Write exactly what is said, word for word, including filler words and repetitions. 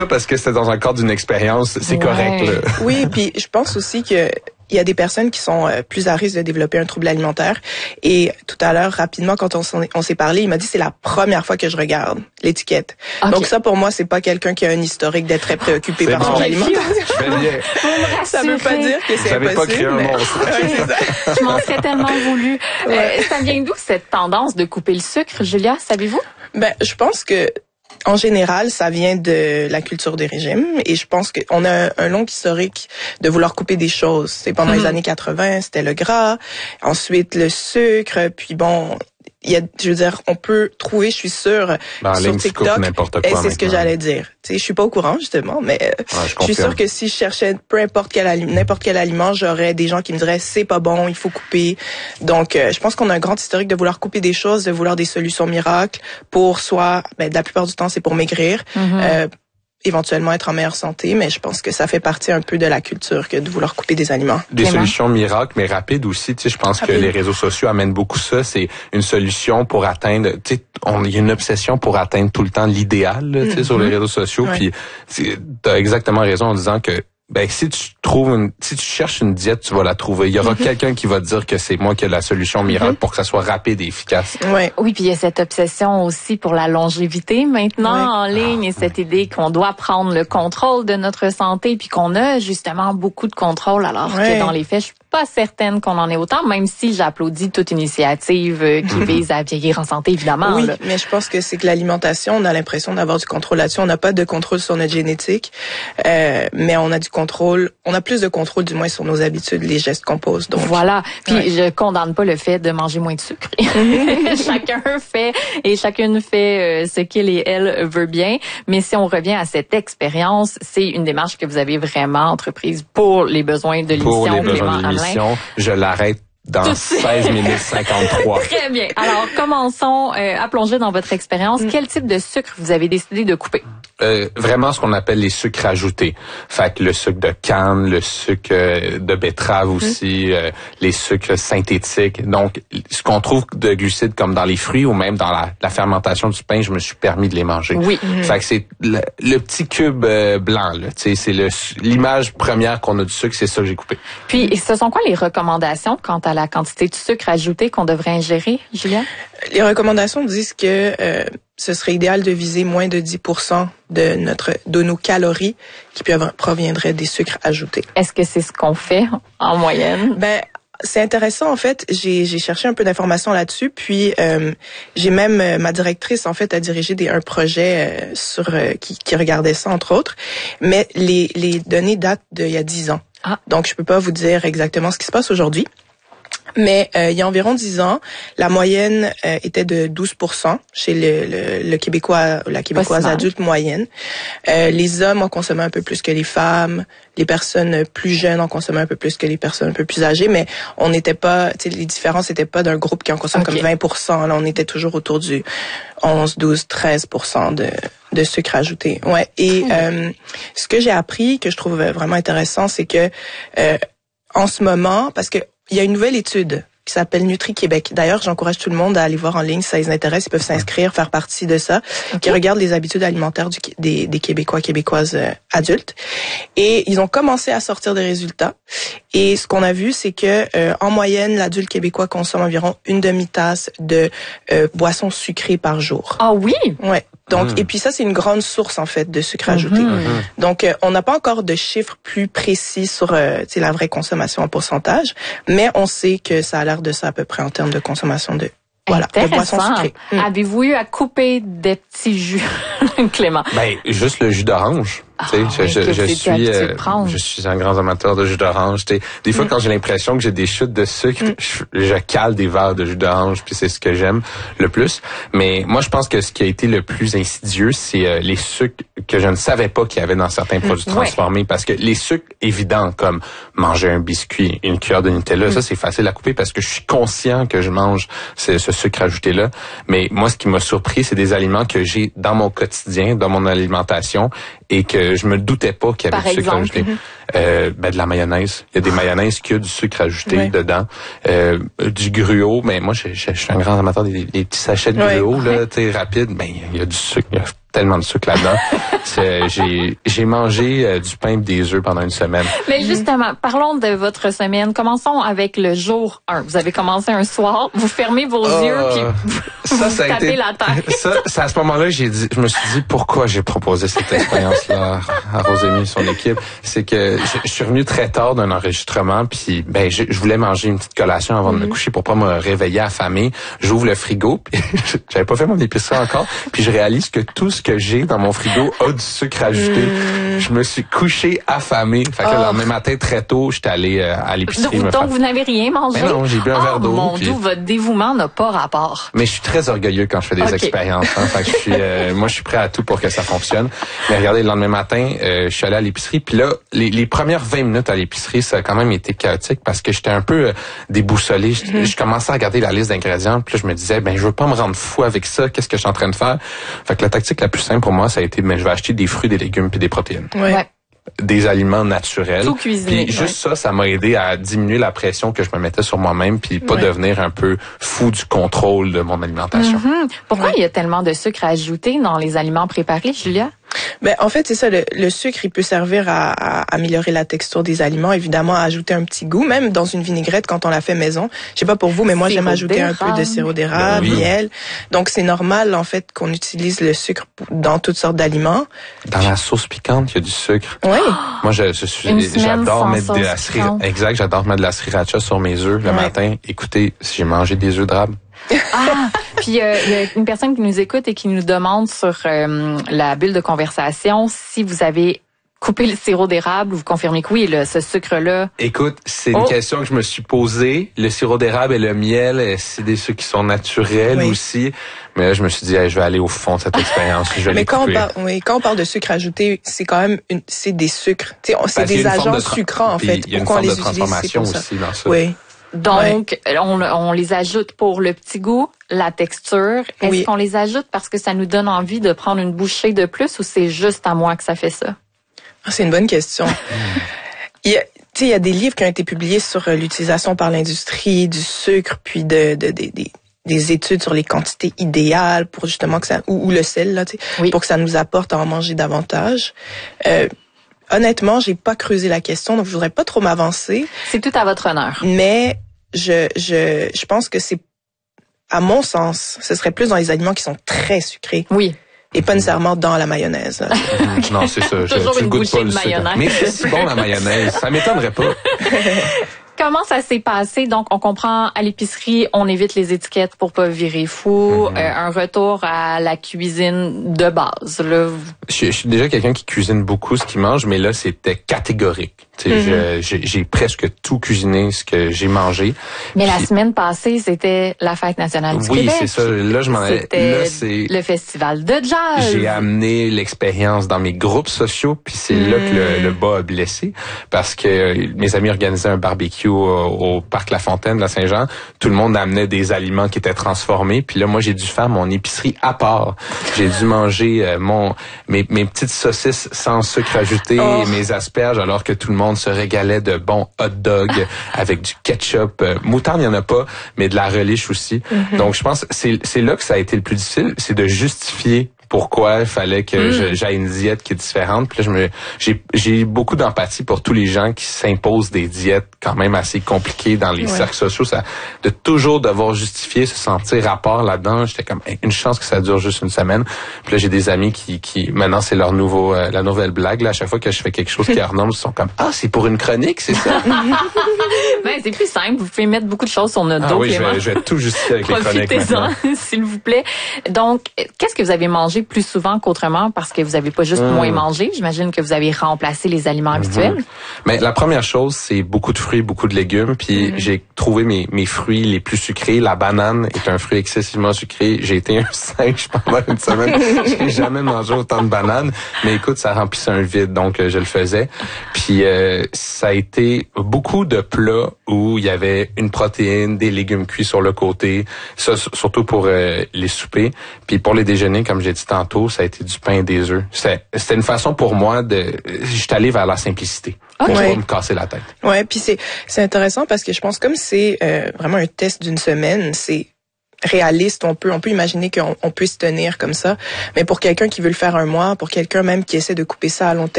parce que c'était dans un cadre d'une expérience, c'est ouais. correct. Là. Oui, puis je pense aussi que il y a des personnes qui sont euh, plus à risque de développer un trouble alimentaire. Et tout à l'heure, rapidement, quand on, on s'est parlé, il m'a dit c'est la première fois que je regarde l'étiquette. Okay. Donc ça, pour moi, c'est pas quelqu'un qui a un historique d'être très préoccupé par bon. son alimentation. Je vais bien. Ça veut pas dire que c'est impossible. J'avais pas créé un monstre. Mais... je m'en serais tellement voulu. Ouais. Euh, ça vient d'où cette tendance de couper le sucre, Julia? Savez-vous? Ben, je pense que en général, ça vient de la culture des régimes et je pense qu'on a un, un long historique de vouloir couper des choses. C'est pendant mmh. les années quatre-vingts, c'était le gras, ensuite le sucre, puis bon, il y a, je veux dire, on peut trouver, je suis sûre, dans sur TikTok, n'importe quoi et c'est ce que j'allais dire. Tu sais, je suis pas au courant justement, mais ouais, je, je suis sûre que si je cherchais peu importe quel aliment, n'importe quel aliment, j'aurais des gens qui me diraient c'est pas bon, il faut couper. Donc, euh, je pense qu'on a un grand historique de vouloir couper des choses, de vouloir des solutions miracles pour soit, ben, la plupart du temps, c'est pour maigrir. Mm-hmm. Euh, éventuellement être en meilleure santé, mais je pense que ça fait partie un peu de la culture que de vouloir couper des aliments. Des Clément? Solutions miracles, mais rapides aussi. Tu sais, je pense Rapide. que les réseaux sociaux amènent beaucoup ça. C'est une solution pour atteindre. Tu sais, on il y a une obsession pour atteindre tout le temps l'idéal, là, tu sais, mm-hmm. sur les réseaux sociaux. Ouais. Puis, t'as exactement raison en disant que ben si tu trouves une, si tu cherches une diète, tu vas la trouver. Il y aura mm-hmm. quelqu'un qui va te dire que c'est moi qui ai la solution miracle mm-hmm. pour que ça soit rapide et efficace. Ouais. Oui, puis il y a cette obsession aussi pour la longévité maintenant ouais. en ligne et cette idée qu'on doit prendre le contrôle de notre santé puis qu'on a justement beaucoup de contrôle alors ouais. que dans les faits, je suis pas certaine qu'on en ait autant, même si j'applaudis toute initiative qui mm-hmm. vise à vieillir en santé, évidemment. Oui, là. mais je pense que c'est que l'alimentation, on a l'impression d'avoir du contrôle là-dessus. On n'a pas de contrôle sur notre génétique, euh, mais on a du contrôle, on a plus de contrôle du moins sur nos habitudes, les gestes qu'on pose. Donc voilà. Puis ouais. je condamne pas le fait de manger moins de sucre. Chacun fait et chacune fait euh, ce qu'il et elle veut bien. Mais si on revient à cette expérience, c'est une démarche que vous avez vraiment entreprise pour les besoins de l'émission. Pour les besoins de l'émission, je l'arrête dans seize minutes cinquante-trois. Très bien. Alors, commençons euh, à plonger dans votre expérience. Mm. Quel type de sucre vous avez décidé de couper? Euh, vraiment ce qu'on appelle les sucres ajoutés. Fait que le sucre de canne, le sucre euh, de betterave aussi, mm. euh, les sucres synthétiques. Donc, ce qu'on trouve de glucides comme dans les fruits ou même dans la, la fermentation du pain, je me suis permis de les manger. Oui. Mm. Fait que c'est le, le petit cube euh, blanc, là. Tu sais, c'est le, l'image première qu'on a du sucre, c'est ça que j'ai coupé. Puis, et ce sont quoi les recommandations quant à la quantité de sucre ajouté qu'on devrait ingérer, Julia? Les recommandations disent que euh, ce serait idéal de viser moins de dix pour cent de notre de nos calories qui proviendraient des sucres ajoutés. Est-ce que c'est ce qu'on fait en moyenne? Ben c'est intéressant en fait. J'ai j'ai cherché un peu d'informations là-dessus, puis euh, j'ai même euh, ma directrice en fait a dirigé des un projet euh, sur euh, qui qui regardait ça entre autres, mais les les données datent d'il y a dix ans. Ah. Donc je peux pas vous dire exactement ce qui se passe aujourd'hui. Mais euh, il y a environ dix ans, la moyenne euh, était de douze pour cent chez le, le, le Québécois, la Québécoise adulte moyenne. Euh, les hommes en consommaient un peu plus que les femmes. Les personnes plus jeunes en consommaient un peu plus que les personnes un peu plus âgées. Mais on n'était pas, tu sais, les différences n'étaient pas d'un groupe qui en consomme okay. comme vingt pour cent. Là, on était toujours autour du onze, douze, treize pour cent de de sucre ajouté. Ouais. Et mmh. euh, ce que j'ai appris, que je trouve vraiment intéressant, c'est que euh, en ce moment, parce que il y a une nouvelle étude qui s'appelle Nutri-Québec. D'ailleurs, j'encourage tout le monde à aller voir en ligne si ça les intéresse. Ils peuvent s'inscrire, faire partie de ça, okay. qui regarde les habitudes alimentaires du, des, des Québécois, Québécoises euh, adultes. Et ils ont commencé à sortir des résultats. Et ce qu'on a vu, c'est que euh, en moyenne, l'adulte québécois consomme environ une demi-tasse de euh, boissons sucrées par jour. Ah oui? Ouais. Donc, mmh. et puis ça, c'est une grande source, en fait, de sucre ajouté. Mmh. Donc, euh, on n'a pas encore de chiffres plus précis sur euh, la vraie consommation en pourcentage, mais on sait que ça a l'air de ça à peu près en termes de consommation de, voilà, de boissons sucrées. Mmh. Avez-vous eu à couper des petits jus, Clément? Ben, juste le jus d'orange. Ah, tu sais, oui, je, je, je suis, euh, je suis un grand amateur de jus d'orange. Tu sais, des fois, mm. quand j'ai l'impression que j'ai des chutes de sucre, mm. je, je cale des verres de jus d'orange, puis c'est ce que j'aime le plus. Mais moi, je pense que ce qui a été le plus insidieux, c'est euh, les sucres que je ne savais pas qu'il y avait dans certains produits mm. transformés, ouais. parce que les sucres évidents, comme manger un biscuit, une cuillère de Nutella, mm. ça c'est facile à couper parce que je suis conscient que je mange ce, ce sucre ajouté-là. Mais moi, ce qui m'a surpris, c'est des aliments que j'ai dans mon quotidien, dans mon alimentation, et que je me doutais pas qu'il y avait Par du sucre exemple, ajouté. Mm-hmm. Euh, ben de la mayonnaise. Il y a des mayonnaises qui ont du sucre ajouté ouais. dedans. Euh, du gruau, mais moi je, je, je suis un grand amateur des, des petits sachets de ouais. gruau là, tu sais, rapide. Ben il y a du sucre. tellement de sucre là-dedans. C'est, j'ai, j'ai mangé euh, du pain et des œufs pendant une semaine. Mais justement, parlons de votre semaine. Commençons avec le jour un. Vous avez commencé un soir, vous fermez vos euh, yeux, puis vous, ça, vous ça a tapez été, la tête. Ça, c'est à ce moment-là que j'ai dit, je me suis dit pourquoi j'ai proposé cette expérience-là à Rosémie et son équipe. C'est que je, je suis revenu très tard d'un enregistrement, puis ben je, je voulais manger une petite collation avant mm-hmm. de me coucher pour pas me réveiller affamé. J'ouvre le frigo, puis j'avais pas fait mon épicerie encore, puis je réalise que tout ce que j'ai dans mon frigo a du sucre ajouté. Mm. Je me suis couché affamé. Fait que oh. le lendemain matin, très tôt, j'étais allé euh, à l'épicerie. Donc, donc vous n'avez rien mangé? Mais non, j'ai bu un oh, verre d'eau. Mon puis... Dieu, votre dévouement n'a pas rapport. Mais je suis très orgueilleux quand je fais des okay. expériences. Hein. Fait que je suis, euh, moi, je suis prêt à tout pour que ça fonctionne. Mais regardez, le lendemain matin, euh, je suis allé à l'épicerie. Puis là, les, les premières vingt minutes à l'épicerie, ça a quand même été chaotique parce que j'étais un peu euh, déboussolé. Je, mm-hmm. je commençais à regarder la liste d'ingrédients. Puis là, je me disais, ben je veux pas me rendre fou avec ça. Qu'est-ce que je suis en train de faire? Fait que la tactique la plus simple pour moi, ça a été, ben je vais acheter des fruits, des légumes puis des protéines. Ouais. ouais. Des aliments naturels. Tout cuisiné. Puis juste ouais. ça, ça m'a aidé à diminuer la pression que je me mettais sur moi-même puis pas ouais. devenir un peu fou du contrôle de mon alimentation. Mm-hmm. Pourquoi ouais. il y a tellement de sucre à ajouter dans les aliments préparés, Julia? Ben en fait c'est ça, le, le sucre il peut servir à, à améliorer la texture des aliments, évidemment à ajouter un petit goût, même dans une vinaigrette quand on la fait maison. Je sais pas pour vous, mais moi j'aime ajouter un peu de sirop d'érable, oui. miel. Donc c'est normal en fait qu'on utilise le sucre dans toutes sortes d'aliments. Dans la sauce piquante, il y a du sucre. Oui. Moi je, je suis j'adore mettre de la sriracha. Exact, j'adore mettre de la sriracha sur mes œufs le ouais. matin. Écoutez, si j'ai mangé des œufs d'érable. Ah, puis il euh, y a une personne qui nous écoute et qui nous demande sur euh, la bulle de conversation si vous avez coupé le sirop d'érable, vous confirmez que oui, là, ce sucre-là. Écoute, c'est oh. une question que je me suis posée. Le sirop d'érable et le miel, c'est des sucres qui sont naturels oui. aussi. Mais là, je me suis dit, hey, je vais aller au fond de cette expérience. Je vais Mais les quand couper. on, parle, oui, quand on parle de sucre ajouté, c'est quand même une, c'est des sucres. T'sais, c'est des agents tra- sucrants en fait. Il y a une forme de transformation aussi dans ça. Oui. Donc, ouais. on, on les ajoute pour le petit goût, la texture. Est-ce oui. qu'on les ajoute parce que ça nous donne envie de prendre une bouchée de plus ou c'est juste à moi que ça fait ça? C'est une bonne question. il y a, tu sais, il y a des livres qui ont été publiés sur l'utilisation par l'industrie du sucre, puis de, de, de, de des études sur les quantités idéales pour justement que ça, ou, ou le sel, là, tu sais, oui. pour que ça nous apporte à en manger davantage. Euh, Honnêtement, j'ai pas creusé la question, donc je voudrais pas trop m'avancer. C'est tout à votre honneur. Mais je je je pense que c'est, à mon sens, ce serait plus dans les aliments qui sont très sucrés. Oui. Et pas nécessairement dans la mayonnaise. Non, c'est ça. Toujours je, une bouchée de mayonnaise. Mais c'est si bon la mayonnaise, ça m'étonnerait pas. Comment ça s'est passé? Donc, on comprend à l'épicerie, on évite les étiquettes pour pas virer fou. Mm-hmm. Euh, un retour à la cuisine de base. Là. Je, je suis déjà quelqu'un qui cuisine beaucoup ce qu'il mange, mais là, c'était catégorique. Mm-hmm. je, j'ai, j'ai presque tout cuisiné ce que j'ai mangé. Mais Puis, la semaine passée, c'était la Fête nationale du oui, Québec. Oui, c'est ça. Là, je m'en allais. Là, c'est le festival de jazz. J'ai amené l'expérience dans mes groupes sociaux, puis c'est mm. là que le, le bas a blessé, parce que mes amis organisaient un barbecue au, au parc La Fontaine de la Saint-Jean. Tout le monde amenait des aliments qui étaient transformés, puis là, moi, j'ai dû faire mon épicerie à part. J'ai dû manger euh, mon mes, mes petites saucisses sans sucre ajouté, oh. et mes asperges, alors que tout le monde se régalait de bons hot dogs avec du ketchup. Euh, moutarde, il y en a pas, mais de la relish aussi. Mm-hmm. Donc, je pense que c'est, c'est là que ça a été le plus difficile, c'est de justifier pourquoi il fallait que mm. je, j'aille une diète qui est différente. Puis là, je me, j'ai, j'ai beaucoup d'empathie pour tous les gens qui s'imposent des diètes quand même assez compliquées dans les ouais. cercles sociaux. Ça, de toujours devoir justifier, se sentir à part là-dedans. J'étais comme, une chance que ça dure juste une semaine. Puis là, j'ai des amis qui, qui maintenant, c'est leur nouveau, euh, la nouvelle blague. Là, à chaque fois que je fais quelque chose qui est hors norme, ils sont comme, ah, c'est pour une chronique, c'est ça? Ben, c'est plus simple. Vous pouvez mettre beaucoup de choses sur notre ah, dos, oui, Clément. je vais, je vais tout justifier avec les chroniques maintenant. Profitez-en, s'il vous plaît. Donc, qu'est-ce que vous avez mangé plus souvent qu'autrement parce que vous avez pas juste mmh. moins mangé? J'imagine que vous avez remplacé les aliments mmh. habituels. Mais la première chose, c'est beaucoup de fruits, beaucoup de légumes. Puis mmh. j'ai trouvé mes, mes fruits les plus sucrés. La banane est un fruit excessivement sucré. J'ai été un singe pendant une semaine. J'ai jamais mangé autant de bananes. Mais écoute, ça remplissait un vide, donc euh, je le faisais. Puis euh, ça a été beaucoup de plats où il y avait une protéine, des légumes cuits sur le côté. Ça, surtout pour euh, les soupers. Puis pour les déjeuners, comme j'ai dit tantôt, ça a été du pain et des œufs. C'était, c'était une façon pour moi de... J'étais allé vers la simplicité. Pour okay. pas me casser la tête. Ouais, puis c'est c'est intéressant parce que je pense comme c'est euh, vraiment un test d'une semaine, c'est réaliste. On peut, on peut imaginer qu'on on peut se tenir comme ça. Mais pour quelqu'un qui veut le faire un mois, pour quelqu'un même qui essaie de couper ça à long terme,